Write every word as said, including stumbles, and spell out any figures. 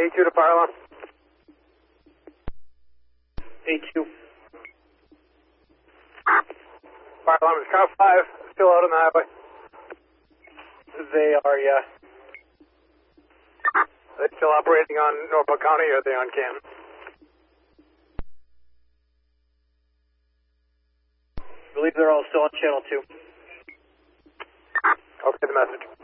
A two to fire alarm. A two. Fire alarm is car five, still out on the highway. They are, yeah. Are they still operating on Norfolk County or are they on Canton? I believe they're all still on channel two. Okay, the message.